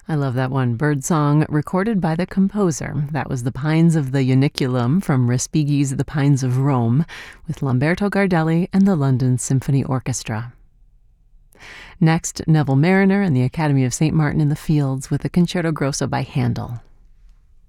I love that one. Birdsong, recorded by the composer. That was The Pines of the Janiculum from Respighi's The Pines of Rome, with Lamberto Gardelli and the London Symphony Orchestra. Next, Neville Marriner and the Academy of St. Martin in the Fields with the Concerto Grosso by Handel.